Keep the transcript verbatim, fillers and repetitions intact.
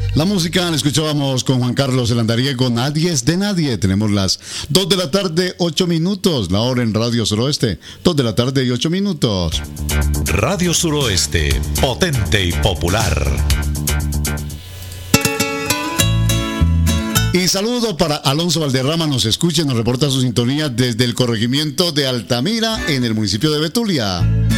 La música la escuchábamos con Juan Carlos El Andariego, Nadie es de Nadie. Tenemos las dos de la tarde, ocho minutos. La hora en Radio Suroeste, dos de la tarde y ocho minutos. Radio Suroeste, potente y popular. Y saludo para Alonso Valderrama, nos escucha y nos reporta su sintonía desde el corregimiento de Altamira en el municipio de Betulia.